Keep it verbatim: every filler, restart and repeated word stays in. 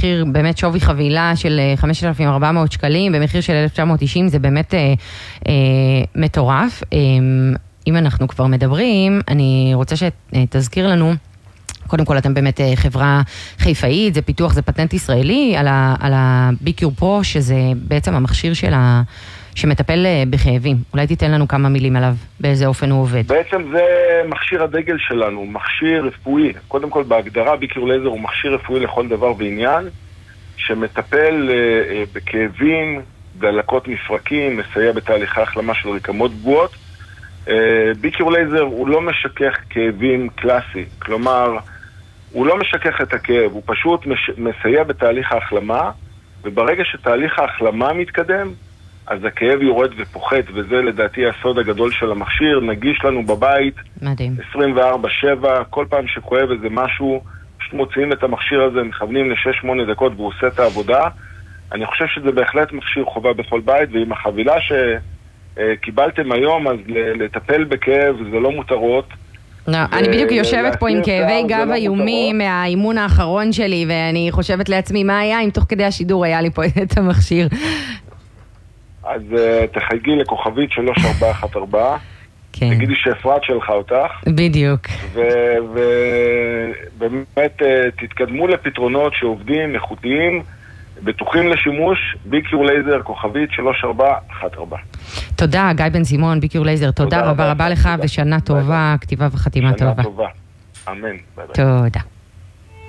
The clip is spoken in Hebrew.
במחיר באמת שווי חבילה של חמשת אלפים וארבע מאות שקלים, במחיר של אלף תשע מאות תשעים, זה באמת אה, אה, מטורף. אה, אם אנחנו כבר מדברים, אני רוצה שתזכיר לנו, קודם כל אתם באמת חברה חיפאית, זה פיתוח, זה פטנט ישראלי, על ה-ביקיור פרו, שזה בעצם המכשיר של ה... שמטפל בכאבים. אולי תיתן לנו כמה מילים עליו, באיזה אופן הוא עובד. בעצם זה מכשיר הדגל שלנו, מכשיר רפואי. קודם כל בהגדרה, ביקיור לייזר הוא מכשיר רפואי לכל דבר ועניין, שמטפל אה, בכאבים, דלקות מפרקים, מסייע בתהליכי החלמה של רקמות פגועות. אה, ביקיור לייזר הוא לא משכך כאבים קלאסי, כלומר, הוא לא משכך את הכאב, הוא פשוט מש... מסייע בתהליך ההחלמה, וברגע שתהליך ההחלמה מתקדם, אז הכאב יורד ופוחת, וזה לדעתי הסוד הגדול של המכשיר, נגיש לנו בבית, מדהים. עשרים וארבע שבע, כל פעם שכואב איזה משהו, פשוט מוציאים את המכשיר הזה, מכוונים ל-שש שמונה דקות והוא עושה את העבודה. אני חושב שזה בהחלט מכשיר חובה בכל בית, ועם החבילה שקיבלתם היום, אז לטפל בכאב זה לא מותרות. לא, אני בדיוק יושבת פה עם כאבי גב איומי מהאימון האחרון שלי, ואני חושבת לעצמי מה היה אם תוך כדי השידור היה לי פה את המכשיר. אז uh, תחייגי לכוכבית שלוש ארבע אחת ארבע, כן. תגידי שאפרת שלך אותך. בדיוק. ובאמת uh, תתקדמו לפתרונות שעובדים, איכותיים, בטוחים לשימוש, ביקיור לייזר, כוכבית שלוש ארבע אחת ארבע. תודה, גיא בן סימון, ביקיור לייזר, תודה, תודה רבה רבה לך, תודה. ושנה תודה. טובה, כתיבה וחתימה שנה טובה. שנה טובה, אמן. ביי ביי. תודה.